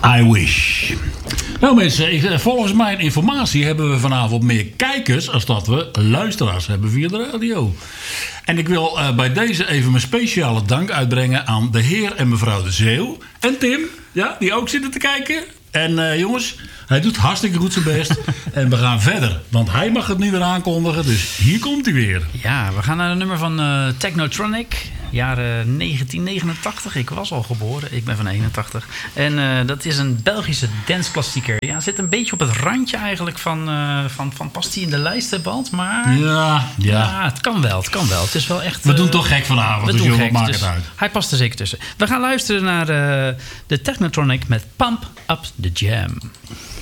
I wish. Nou mensen, volgens mijn informatie hebben we vanavond meer kijkers als dat we luisteraars hebben via de radio. En ik wil bij deze even mijn speciale dank uitbrengen aan de heer en mevrouw de Zeeuw. En Tim, ja, die ook zitten te kijken. En jongens, hij doet hartstikke goed zijn best. En we gaan verder, want hij mag het nu weer aankondigen. Dus hier komt hij weer. Ja, we gaan naar een nummer van Technotronic. Jaren 1989. Ik was al geboren. Ik ben van 81. En dat is een Belgische danceklassieker. Ja, zit een beetje op het randje eigenlijk van past die in de lijst, hè, Balt? Maar ja, het kan wel. Het is wel echt... We doen toch gek vanavond, dus jongen, maakt het uit. Hij past er zeker tussen. We gaan luisteren naar de Technotronic met Pump Up the Jam.